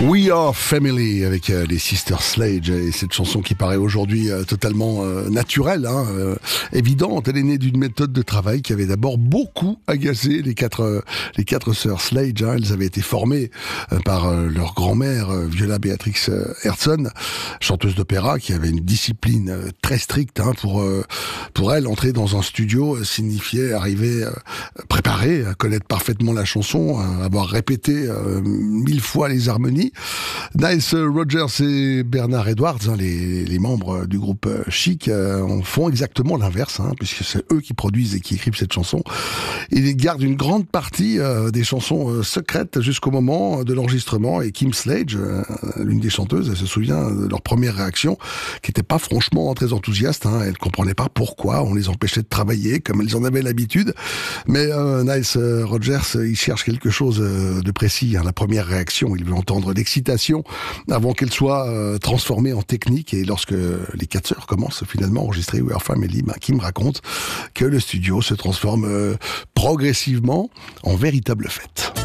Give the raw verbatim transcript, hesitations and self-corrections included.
We Are Family avec euh, les Sisters Sledge et cette chanson qui paraît aujourd'hui euh, totalement euh, naturelle, hein, euh, évidente. Elle est née d'une méthode de travail qui avait d'abord beaucoup agacé les quatre euh, les quatre sœurs Sledge. Hein. Elles avaient été formées euh, par euh, leur grand-mère euh, Viola Beatrix euh, Hertzon, chanteuse d'opéra, qui avait une discipline euh, très stricte. Hein, pour euh, pour elle, entrer dans un studio euh, signifiait arriver euh, préparé, à connaître parfaitement la chanson, à avoir répété euh, mille fois les harmonies. Nile Rodgers et Bernard Edwards, hein, les, les membres du groupe Chic, euh, font exactement l'inverse, hein, puisque c'est eux qui produisent et qui écrivent cette chanson. Ils gardent une grande partie euh, des chansons euh, secrètes jusqu'au moment de l'enregistrement. Et Kim Sledge, euh, l'une des chanteuses, elle se souvient de leur première réaction, qui n'était pas franchement très enthousiaste. Hein. Elle comprenait pas pourquoi on les empêchait de travailler comme elles en avaient l'habitude. Mais euh, Nile Rodgers, il cherche quelque chose de précis. Hein. La première réaction, il veut entendre l'excitation avant qu'elle soit euh, transformée en technique. Et lorsque les quatre sœurs commencent finalement à enregistrer We Are Family, ben, Kim raconte que le studio se transforme euh, progressivement en véritable fête.